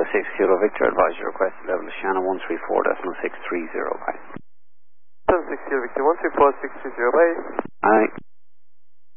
Kilo Victor, advise your request level is Shannon 134.630, bye. 76 Kilo Victor, 134.630, bye. Aye.